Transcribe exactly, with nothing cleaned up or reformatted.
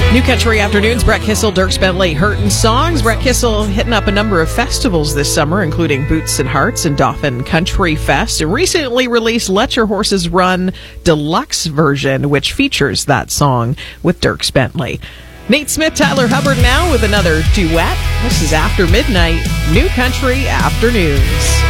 New Country Afternoons, Brett Kissel, Dierks Bentley, Hurtin' Songs. Brett Kissel hitting up a number of festivals this summer, including Boots and Hearts and Dauphin Country Fest, and recently released Let Your Horses Run Deluxe version, which features that song with Dierks Bentley. Nate Smith, Tyler Hubbard now with another duet. This is After Midnight, New Country Afternoons.